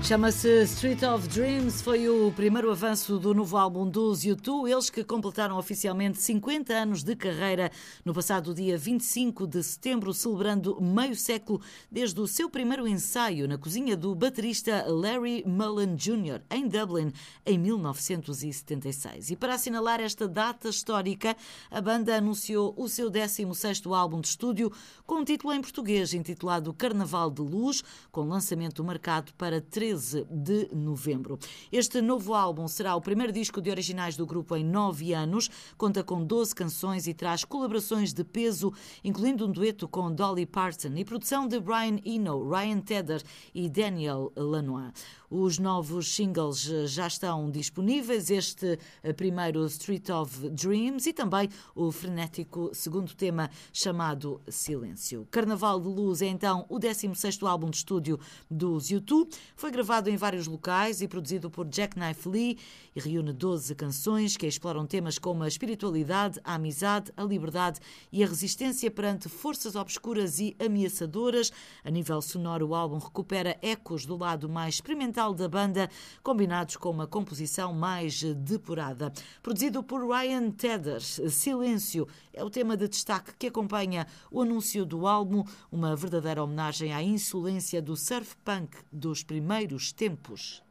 Chama-se Street of Dreams, foi o primeiro avanço do novo álbum dos U2, eles que completaram oficialmente 50 anos de carreira no passado dia 25 de setembro, celebrando meio século desde o seu primeiro ensaio na cozinha do baterista Larry Mullen Jr., em Dublin, em 1976. E para assinalar esta data histórica, a banda anunciou o seu 16º álbum de estúdio, com um título em português intitulado Carnaval de Luz, com lançamento marcado para 13 de novembro. Este novo álbum será o primeiro disco de originais do grupo em 9 anos, conta com 12 canções e traz colaborações de peso, incluindo um dueto com Dolly Parton e produção de Brian Eno, Ryan Tedder e Daniel Lanois. Os novos singles já estão disponíveis, este primeiro Street of Dreams e também o frenético segundo tema chamado Silêncio. Carnaval de Luz é então o 16º álbum de estúdio dos U2, foi gravado em vários locais e produzido por Jackknife Lee e reúne 12 canções que exploram temas como a espiritualidade, a amizade, a liberdade e a resistência perante forças obscuras e ameaçadoras. A nível sonoro, o álbum recupera ecos do lado mais experimental da banda, combinados com uma composição mais depurada. Produzido por Ryan Tedder, Silêncio é o tema de destaque que acompanha o anúncio do álbum, uma verdadeira homenagem à insolência do surf punk dos primeiros tempos.